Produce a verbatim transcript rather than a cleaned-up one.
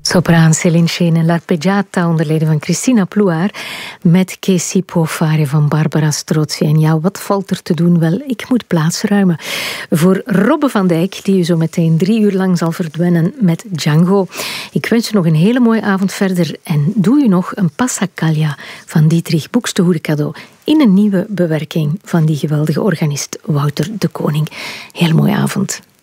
Sopraan Céline Scheen en L'Arpeggiata onder leiding van Christina Plouar met Che si può fare van Barbara Strozzi. En ja, wat valt er te doen? Wel, ik moet plaats ruimen voor Robbe van Dijk, die u zo meteen drie uur lang zal verdwennen met Django. Ik wens u nog een hele mooie avond verder en doe u nog een Passacaglia van Dietrich Buxtehude cadeau in een nieuwe bewerking van die geweldige organist Wouter de Koning. Heel mooie avond.